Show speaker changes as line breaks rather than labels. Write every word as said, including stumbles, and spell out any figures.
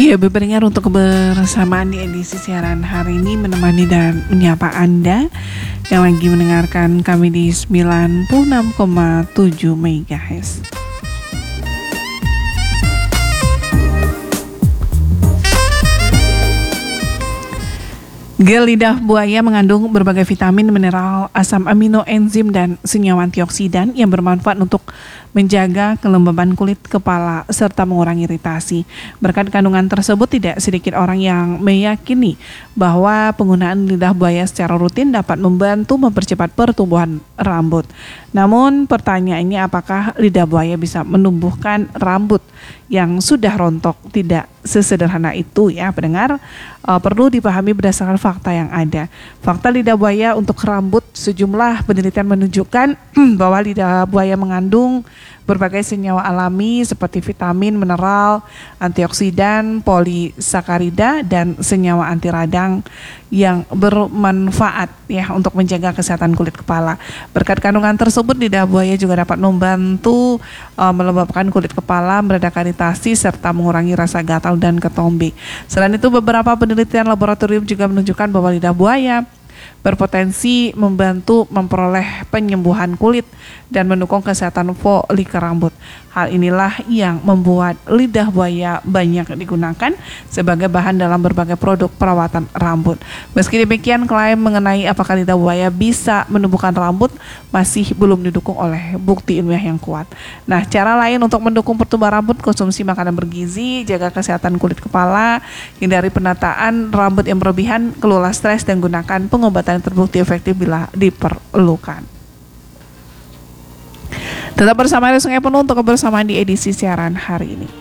Iya, berpendengar untuk kebersamaan di edisi siaran hari ini menemani dan menyapa Anda yang lagi mendengarkan kami di sembilan puluh enam koma tujuh megahertz. Gel lidah buaya mengandung berbagai vitamin, mineral, asam amino, enzim, dan senyawa antioksidan yang bermanfaat untuk menjaga kelembaban kulit kepala serta mengurangi iritasi. Berkat kandungan tersebut, tidak sedikit orang yang meyakini bahwa penggunaan lidah buaya secara rutin dapat membantu mempercepat pertumbuhan rambut. Namun pertanyaannya, apakah lidah buaya bisa menumbuhkan rambut yang sudah rontok? Tidak sesederhana itu ya pendengar, uh, perlu dipahami berdasarkan fakta yang ada. Fakta lidah buaya untuk rambut, sejumlah penelitian menunjukkan bahwa lidah buaya mengandung berbagai senyawa alami seperti vitamin, mineral, antioksidan, polisakarida, dan senyawa anti radang yang bermanfaat ya untuk menjaga kesehatan kulit kepala. Berkat kandungan tersebut, lidah buaya juga dapat membantu uh, melembabkan kulit kepala, meredakan iritasi, serta mengurangi rasa gatal dan ketombe. Selain itu, beberapa penelitian laboratorium juga menunjukkan bahwa lidah buaya berpotensi membantu memperoleh penyembuhan kulit dan mendukung kesehatan folikel rambut. Hal inilah yang membuat lidah buaya banyak digunakan sebagai bahan dalam berbagai produk perawatan rambut. Meski demikian, klaim mengenai apakah lidah buaya bisa menumbuhkan rambut masih belum didukung oleh bukti ilmiah yang kuat. Nah, cara lain untuk mendukung pertumbuhan rambut: konsumsi makanan bergizi, jaga kesehatan kulit kepala, hindari penataan rambut yang berlebihan, kelola stres, dan gunakan pengobatan yang terbukti efektif bila diperlukan. Tetap bersama Sungai Penuh untuk kebersamaan di edisi siaran hari ini.